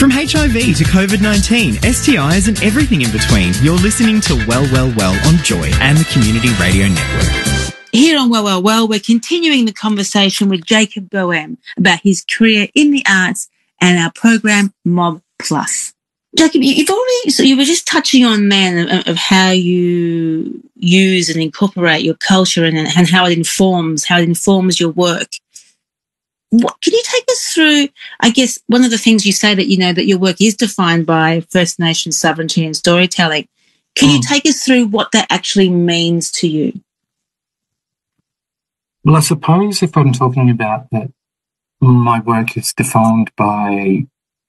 From HIV to COVID-19, STIs and everything in between, you're listening to Well, Well, Well on Joy and the Community Radio Network. Here on Well, Well, Well, we're continuing the conversation with Jacob Boehm about his career in the arts and our program Mob Plus. Jacob, you were just touching on, man, of how you use and incorporate your culture and how it informs your work. Can you take us through, I guess, one of the things you say that, that your work is defined by First Nations sovereignty and storytelling. Can you take us through what that actually means to you? Well, I suppose if I'm talking about that, my work is defined by,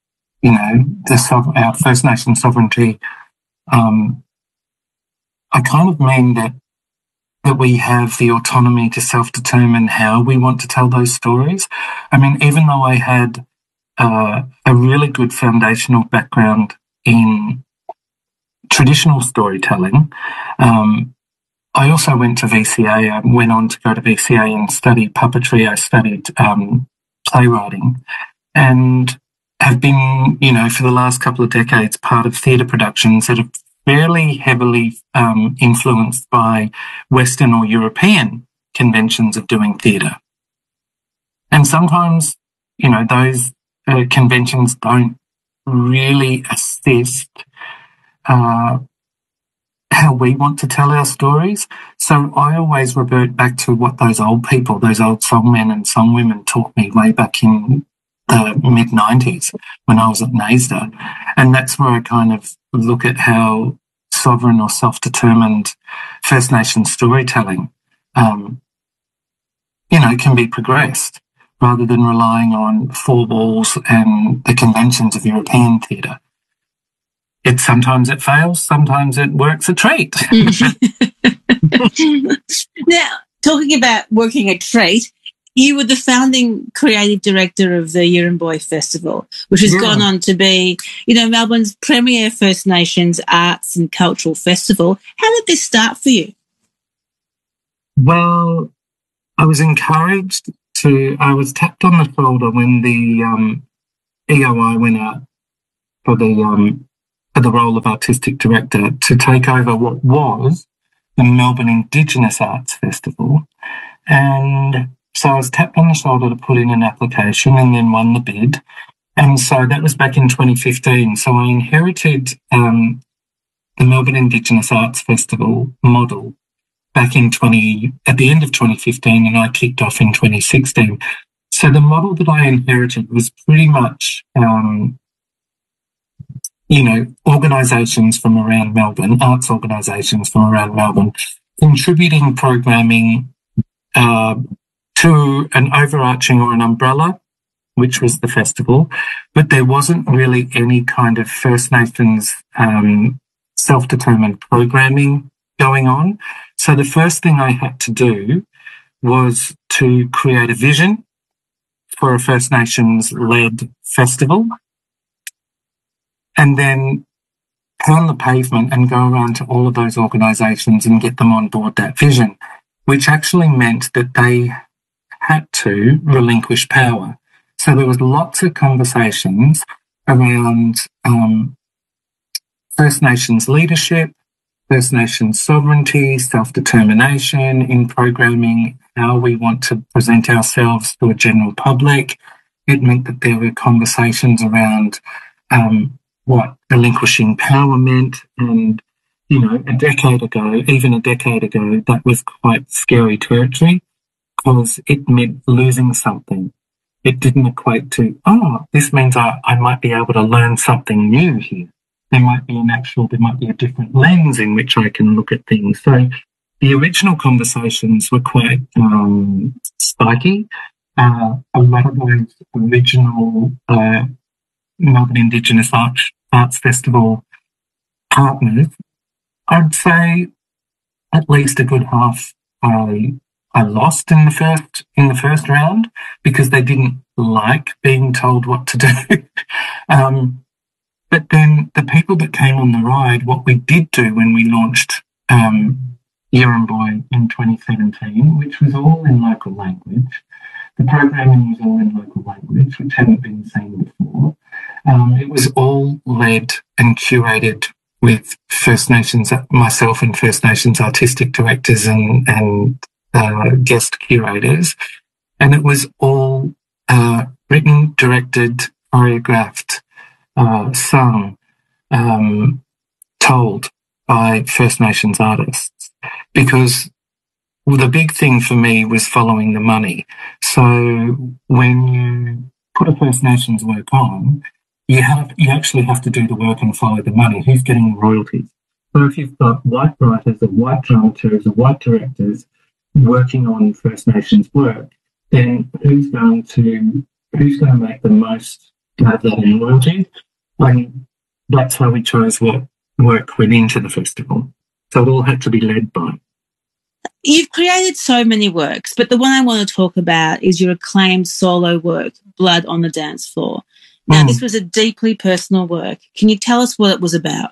our First Nation sovereignty. I kind of mean that we have the autonomy to self-determine how we want to tell those stories. I mean, even though I had a really good foundational background in traditional storytelling, I also went to VCA. I went on to go to VCA and study puppetry. I studied playwriting and have been, for the last couple of decades, part of theatre productions that have fairly heavily influenced by Western or European conventions of doing theatre. And sometimes, those conventions don't really assist how we want to tell our stories. So I always revert back to what those old people, those old songmen and songwomen taught me way back in the mid-90s when I was at NAISDA. And that's where I kind of look at how sovereign or self-determined First Nation storytelling, can be progressed rather than relying on four walls and the conventions of European theatre. Sometimes it fails, sometimes it works a treat. Now, talking about working a treat, you were the founding creative director of the Yirramboi Festival, which has gone on to be, Melbourne's premier First Nations arts and cultural festival. How did this start for you? Well, I was encouraged I was tapped on the shoulder when the EOI went out for the role of artistic director to take over what was the Melbourne Indigenous Arts Festival. And so I was tapped on the shoulder to put in an application and then won the bid. And so that was back in 2015. So I inherited the Melbourne Indigenous Arts Festival model back at the end of 2015, and I kicked off in 2016. So the model that I inherited was pretty much, organisations from around Melbourne, arts organisations from around Melbourne, contributing programming to an overarching or an umbrella, which was the festival, but there wasn't really any kind of First Nations self-determined programming going on. So the first thing I had to do was to create a vision for a First Nations-led festival and then pound the pavement and go around to all of those organisations and get them on board that vision, which actually meant that they had to relinquish power. So there was lots of conversations around First Nations leadership, First Nations sovereignty, self-determination in programming, how we want to present ourselves to a general public. It meant that there were conversations around what relinquishing power meant. And, even a decade ago, that was quite scary territory because it meant losing something. It didn't equate to, this means I might be able to learn something new here. There might be a different lens in which I can look at things. So the original conversations were quite spiky. A lot of those original Melbourne Indigenous Arts Festival partners, I'd say at least a good half I lost in the first round because they didn't like being told what to do. But then the people that came on the ride, what we did do when we launched Yirramboi in 2017, which was all in local language. The programming was all in local language, which hadn't been seen before. It was all led and curated with First Nations, myself and First Nations artistic directors and guest curators. And it was all written, directed, choreographed, sung, told by First Nations artists. Because the big thing for me was following the money. So when you put a First Nations work on, you actually have to do the work and follow the money. Who's getting royalties? So if you've got white writers or white dramaturgs or white directors working on First Nations work, then who's going to make the most out of that in royalties? And that's how we chose what work went into the festival. So it all had to be led by. You've created so many works, but the one I want to talk about is your acclaimed solo work, Blood on the Dance Floor. Now, this was a deeply personal work. Can you tell us what it was about?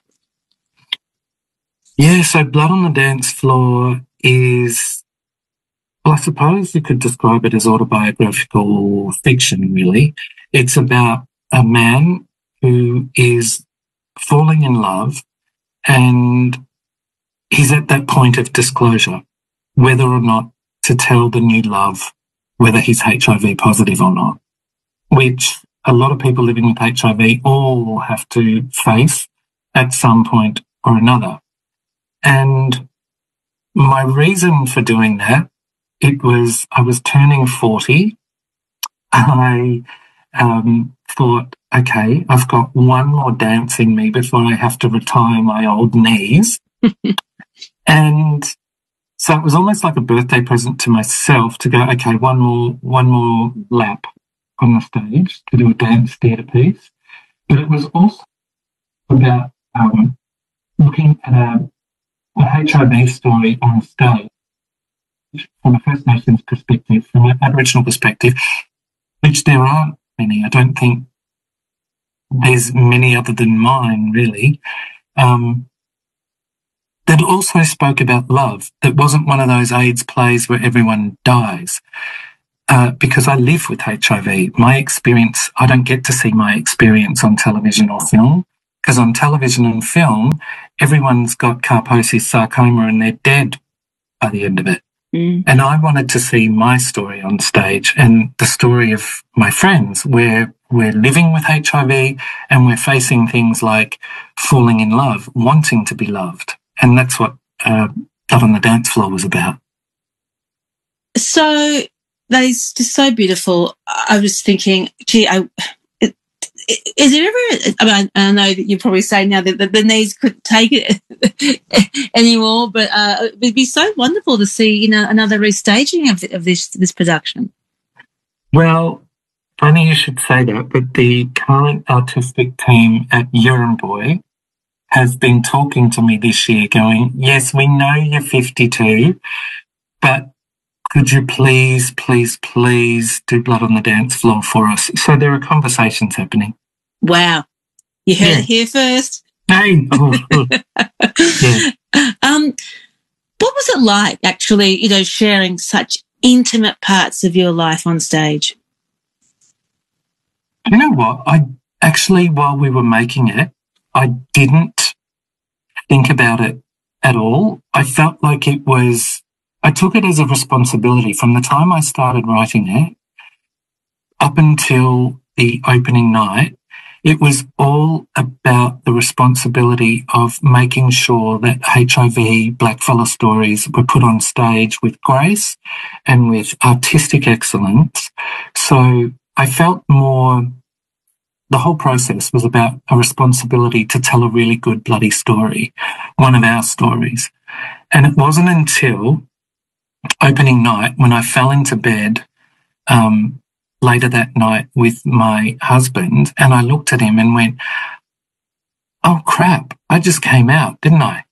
Yeah, so Blood on the Dance Floor is, well, I suppose you could describe it as autobiographical fiction, really. It's about a man who is falling in love and he's at that point of disclosure, whether or not to tell the new love whether he's HIV positive or not, which a lot of people living with HIV all have to face at some point or another. And my reason for doing that, I was turning 40. I thought, okay, I've got one more dance in me before I have to retire my old knees. And so it was almost like a birthday present to myself to go, okay, one more lap on the stage to do a dance theatre piece. But it was also about looking at a HIV story on stage from a First Nations perspective, from an Aboriginal perspective, which there aren't many. I don't think there's many other than mine, really, that also spoke about love. That wasn't one of those AIDS plays where everyone dies. Because I live with HIV. My experience, I don't get to see my experience on television or film, because on television and film, everyone's got Kaposi's sarcoma and they're dead by the end of it. And I wanted to see my story on stage and the story of my friends where we're living with HIV and we're facing things like falling in love, wanting to be loved. And that's what Blood on the Dance Floor was about. So that is just so beautiful. I was thinking, gee, is it ever, I mean, I know that you probably say now that the knees couldn't take it anymore, but it would be so wonderful to see, another restaging of this production. Well, funny you should say that, but the current artistic team at Yirramboi has been talking to me this year going, yes, we know you're 52, but could you please do Blood on the Dance Floor for us? So there are conversations happening. Wow. You heard it here first. Hey. Yeah. What was it like actually, sharing such intimate parts of your life on stage? You know what? I actually, while we were making it, I didn't think about it at all. I felt like I took it as a responsibility from the time I started writing it up until the opening night. It was all about the responsibility of making sure that HIV blackfella stories were put on stage with grace and with artistic excellence. So I felt the whole process was about a responsibility to tell a really good bloody story, one of our stories. And it wasn't until opening night when I fell into bed later that night with my husband and I looked at him and went, oh crap, I just came out, didn't I?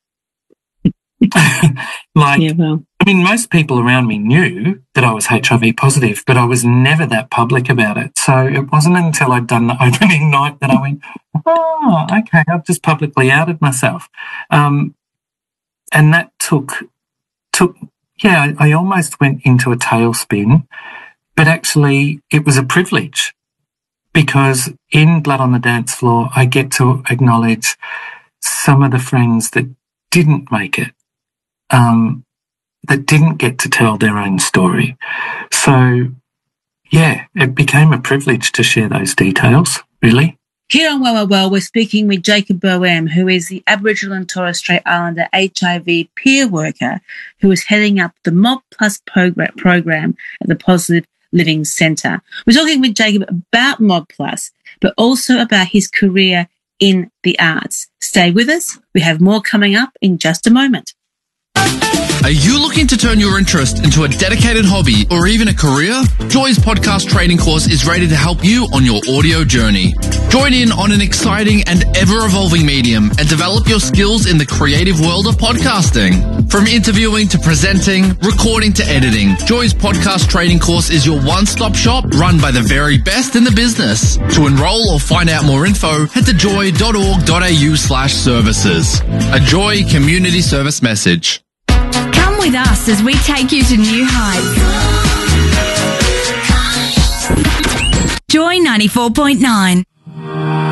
I mean, most people around me knew that I was HIV positive, but I was never that public about it. So it wasn't until I'd done the opening night that I went, oh, okay, I've just publicly outed myself. And that I almost went into a tailspin, but actually it was a privilege because in Blood on the Dance Floor, I get to acknowledge some of the friends that didn't make it, that didn't get to tell their own story. So, yeah, it became a privilege to share those details, really. Here on Well, we're speaking with Jacob Boehm, who is the Aboriginal and Torres Strait Islander HIV peer worker who is heading up the Mob Plus program at the Positive Living Centre. We're talking with Jacob about Mob Plus, but also about his career in the arts. Stay with us. We have more coming up in just a moment. Are you looking to turn your interest into a dedicated hobby or even a career? Joy's podcast training course is ready to help you on your audio journey. Join in on an exciting and ever-evolving medium and develop your skills in the creative world of podcasting. From interviewing to presenting, recording to editing, Joy's podcast training course is your one-stop shop run by the very best in the business. To enroll or find out more info, head to joy.org.au/services. A Joy community service message. Come with us as we take you to new heights. Joy 94.9.